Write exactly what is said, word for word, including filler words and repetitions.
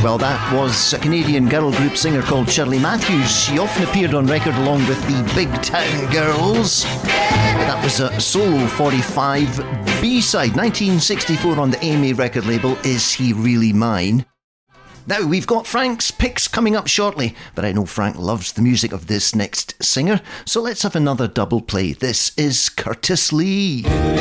Well, that was a Canadian girl group singer called Shirley Matthews. She often appeared on record along with the Big Town Girls. That was a solo forty-five B-side, nineteen sixty-four on the A M A record label, Is He Really Mine? Now, we've got Frank's picks coming up shortly, but I know Frank loves the music of this next singer, so let's have another double play. This is Curtis Lee.